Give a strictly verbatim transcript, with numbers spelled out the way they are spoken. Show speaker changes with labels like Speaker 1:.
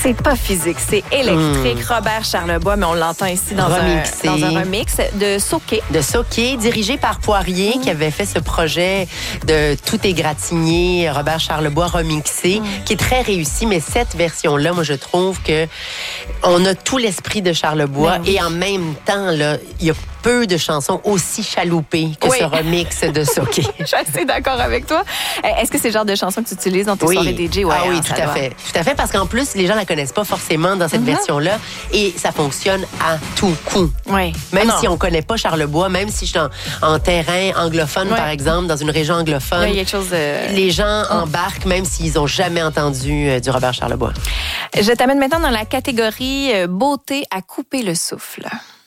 Speaker 1: C'est pas physique, c'est électrique. Mmh. Robert Charlebois, mais on l'entend ici dans un, dans un remix de Soké.
Speaker 2: De Soké, dirigé par Poirier, mmh. qui avait fait ce projet de Tout égratigné, Robert Charlebois remixé, mmh. qui est très réussi. Mais cette version-là, moi, je trouve que on a tout l'esprit de Charlebois oui. et en même temps, là, il y a peu de chansons aussi chaloupées que oui. ce remix de Soké.
Speaker 1: Je suis assez d'accord avec toi. Est-ce que c'est le genre de chanson que tu utilises dans tes
Speaker 2: oui.
Speaker 1: soirées D J? Ouais,
Speaker 2: ah oui,
Speaker 1: hein,
Speaker 2: tout à
Speaker 1: doit.
Speaker 2: fait. Tout à fait, parce qu'en plus, les gens la connaissent pas forcément dans cette mm-hmm. version-là et ça fonctionne à tout coup.
Speaker 1: Oui.
Speaker 2: Même
Speaker 1: non.
Speaker 2: si on connaît pas Charlebois, même si je suis en, en terrain anglophone, oui. par exemple, dans une région anglophone,
Speaker 1: oui, quelque chose de...
Speaker 2: les gens oh. embarquent même s'ils ont jamais entendu euh, du Robert Charlebois.
Speaker 1: Je t'amène maintenant dans la catégorie euh, beauté à couper le souffle.